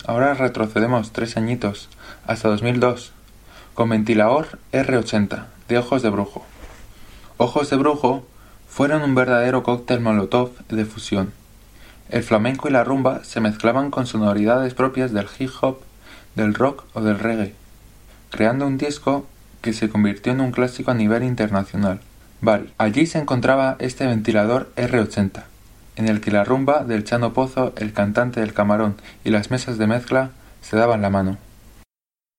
Ahora retrocedemos 3 añitos, hasta 2002, con ventilador R80, de Ojos de Brujo. Ojos de Brujo fueron un verdadero cóctel molotov de fusión. El flamenco y la rumba se mezclaban con sonoridades propias del hip hop, del rock o del reggae, creando un disco que se convirtió en un clásico a nivel internacional. Vale, allí se encontraba este ventilador R80, en el que la rumba del Chano Pozo, el cantante del Camarón y las mesas de mezcla se daban la mano.